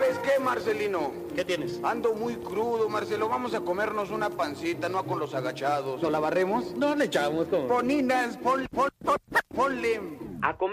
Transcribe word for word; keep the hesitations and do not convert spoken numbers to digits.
¿Sabes qué, Marcelino? ¿Qué tienes? Ando muy crudo, Marcelo. Vamos a comernos una pancita, no con los agachados. ¿No la barremos? No le echamos todo. Poninas, pon, pon, pon, ponle. A comer.